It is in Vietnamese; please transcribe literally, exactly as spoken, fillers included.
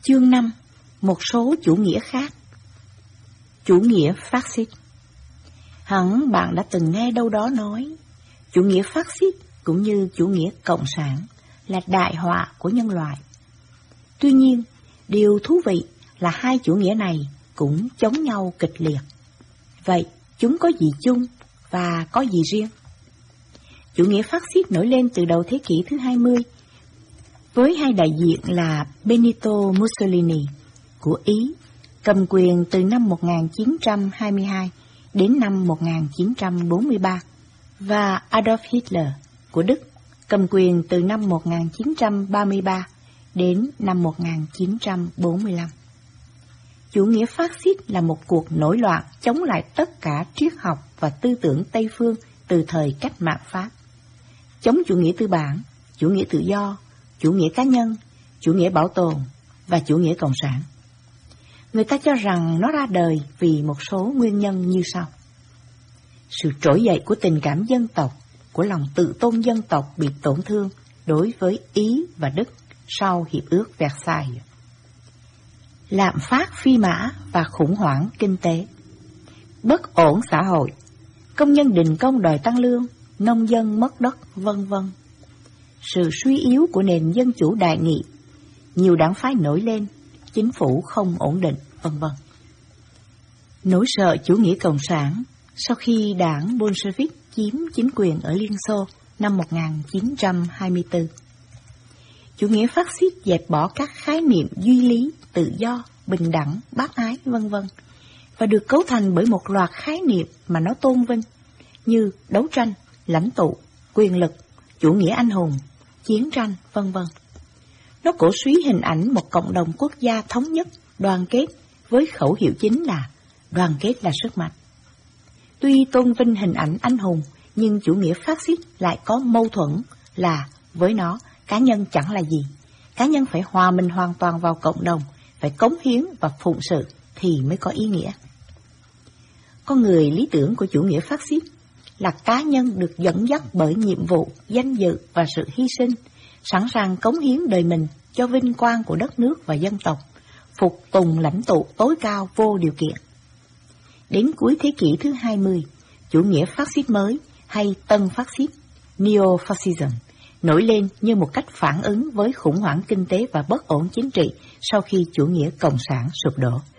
Chương năm. Một số chủ nghĩa khác. Chủ nghĩa phát xít. Hẳn bạn đã từng nghe đâu đó nói, chủ nghĩa phát xít cũng như chủ nghĩa cộng sản là đại họa của nhân loại. Tuy nhiên, điều thú vị là hai chủ nghĩa này cũng chống nhau kịch liệt. Vậy, chúng có gì chung và có gì riêng? Chủ nghĩa phát xít nổi lên từ đầu thế kỷ thứ hai mươi, với hai đại diện là Benito Mussolini của Ý, cầm quyền từ năm một nghìn chín trăm hai mươi hai đến năm một nghìn chín trăm bốn mươi ba, và Adolf Hitler của Đức, cầm quyền từ năm một nghìn chín trăm ba mươi ba đến năm một nghìn chín trăm bốn mươi lăm. Chủ nghĩa phát xít là một cuộc nổi loạn chống lại tất cả triết học và tư tưởng Tây phương từ thời cách mạng Pháp, chống chủ nghĩa tư bản, chủ nghĩa tự do, chủ nghĩa cá nhân, chủ nghĩa bảo tồn và chủ nghĩa cộng sản. Người ta cho rằng nó ra đời vì một số nguyên nhân như sau. Sự trỗi dậy của tình cảm dân tộc, của lòng tự tôn dân tộc bị tổn thương đối với Ý và Đức sau Hiệp ước Versailles. Lạm phát phi mã và khủng hoảng kinh tế, bất ổn xã hội, công nhân đình công đòi tăng lương, nông dân mất đất, vân vân. Sự suy yếu của nền dân chủ đại nghị, nhiều đảng phái nổi lên, chính phủ không ổn định, vân vân. Nỗi sợ chủ nghĩa cộng sản sau khi đảng Bolshevik chiếm chính quyền ở Liên Xô năm một nghìn chín trăm hai mươi tư. Chủ nghĩa phát xít dẹp bỏ các khái niệm duy lý, tự do, bình đẳng, bác ái, vân vân, và được cấu thành bởi một loạt khái niệm mà nó tôn vinh như đấu tranh, lãnh tụ, quyền lực, chủ nghĩa anh hùng, chiến tranh, vân vân. Nó cổ suý hình ảnh một cộng đồng quốc gia thống nhất, đoàn kết, với khẩu hiệu chính là đoàn kết là sức mạnh. Tuy tôn vinh hình ảnh anh hùng, nhưng chủ nghĩa phát xít lại có mâu thuẫn là với nó, cá nhân chẳng là gì. Cá nhân phải hòa mình hoàn toàn vào cộng đồng, phải cống hiến và phụng sự thì mới có ý nghĩa. Con người lý tưởng của chủ nghĩa phát xít là cá nhân được dẫn dắt bởi nhiệm vụ, danh dự và sự hy sinh, sẵn sàng cống hiến đời mình cho vinh quang của đất nước và dân tộc, phục tùng lãnh tụ tối cao vô điều kiện. Đến cuối thế kỷ thứ hai mươi, chủ nghĩa phát xít mới hay tân phát xít, neo-fascism, nổi lên như một cách phản ứng với khủng hoảng kinh tế và bất ổn chính trị sau khi chủ nghĩa cộng sản sụp đổ.